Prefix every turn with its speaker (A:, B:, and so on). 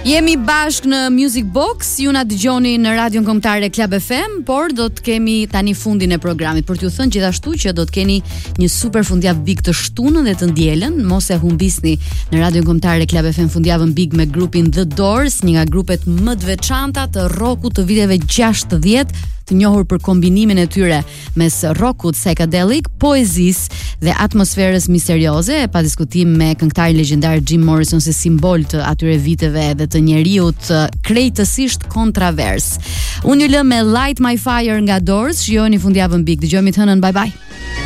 A: Jemi bashk në Music Box, ju na dëgjoni në Radion Kombëtare Club FM, por do të kemi tani fundin e programit. Për t'ju thënë gjithashtu që do të keni një super fundjavë big të shtunën dhe të ndjelën. Mos e humbisni në Radion Kombëtare Club FM fundjavën big me grupin The Doors, një nga grupet më të veçanta të rockut të viteve 60, të njohur për kombinimin e tyre mes rockut psychedelic, poezisë dhe atmosferës misterioze, pa diskutim me këngëtarin legjendar Jim Morrison si simbol të atyre viteve dhe të njeriut krejtësisht kontravers. Unë ju lë me Light My Fire nga Doors, shijoni fundjavën big. Dëgjojmë të hënën, bye bye.